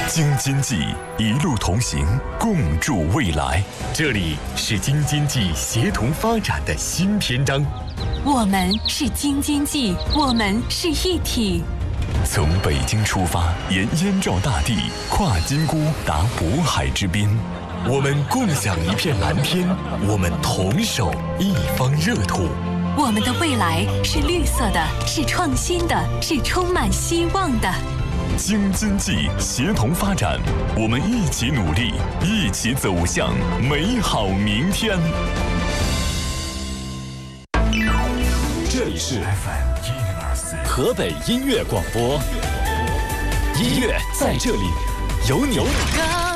京津冀一路同行，共筑未来。这里是京津冀协同发展的新篇章。 我们是京津冀，我们是一体。 从北京出发，沿燕赵大地，跨金沽达渤海之滨。我们共享一片蓝天，我们同守一方热土。 我们的未来是绿色的，是创新的，是充满希望的。 京津冀协同发展，我们一起努力，一起走向美好明天。 这里是 FM 104河北音乐广播，音乐在这里，有你。